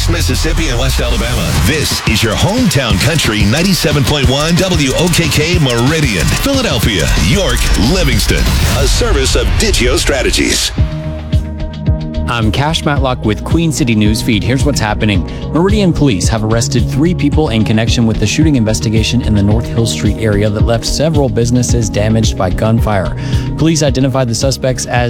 East Mississippi and West Alabama. This is your hometown country 97.1 WOKK Meridian, Philadelphia, York, Livingston. A service of Digio Strategies. I'm Cash Matlock with Queen City News Feed. Here's what's happening. Meridian police have arrested 3 people in connection with the shooting investigation in the North Hill Street area that left several businesses damaged by gunfire. Police identified the suspects as